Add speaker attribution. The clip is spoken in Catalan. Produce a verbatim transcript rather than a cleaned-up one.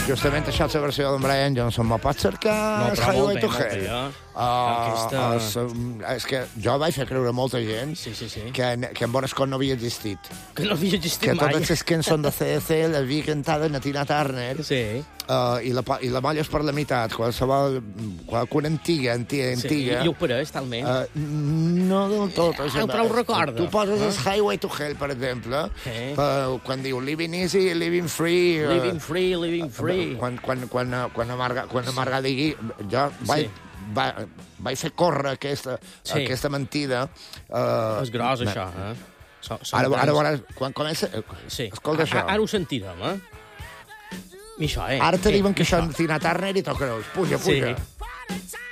Speaker 1: justament això és la versió d'en Brian Johnson. Me pots cercar
Speaker 2: No, però molt
Speaker 1: Highway
Speaker 2: bé,
Speaker 1: to
Speaker 2: molt
Speaker 1: Hell?
Speaker 2: bé, eh?
Speaker 1: Uh,
Speaker 2: Aquesta-
Speaker 1: uh, és que jo vaig fer creure a molta gent
Speaker 2: Sí, sí, sí.
Speaker 1: que, en- que en Bonescon no havia existit.
Speaker 2: Que no havia existit
Speaker 1: Que
Speaker 2: mai.
Speaker 1: totes les cançons de C D C les havia cantat na Tina Turner.
Speaker 2: Sí.
Speaker 1: Uh, i, la, po- I la molla és per la meitat. Qualsevol... Qualcuna antiga, antiga,
Speaker 2: Sí,
Speaker 1: antiga...
Speaker 2: i ho pareix, talment.
Speaker 1: Uh, no del tot.
Speaker 2: Ah,
Speaker 1: això,
Speaker 2: però ho recorda.
Speaker 1: Tu poses
Speaker 2: Ah.
Speaker 1: el Highway to Hell, per exemple,
Speaker 2: Sí.
Speaker 1: uh, quan diu Living Easy, Living Free... Uh,
Speaker 2: Living free, living free.
Speaker 1: Quan, quan, quan, quan, Amarga, quan Amarga digui... Jo vaig,
Speaker 2: Sí.
Speaker 1: va, vaig fer córrer aquesta,
Speaker 2: Sí.
Speaker 1: aquesta mentida. Uh,
Speaker 2: És gros, això, eh? So, són
Speaker 1: Ara, ara
Speaker 2: tants-
Speaker 1: veuràs, quan comença...
Speaker 2: Sí.
Speaker 1: Escolta
Speaker 2: A-
Speaker 1: això.
Speaker 2: a- Ara ho sentirem, eh? I això, eh?
Speaker 1: Ara te
Speaker 2: eh,
Speaker 1: diuen que
Speaker 2: això.
Speaker 1: això Tina Turner i toca els. Puja, puja.
Speaker 2: Sí.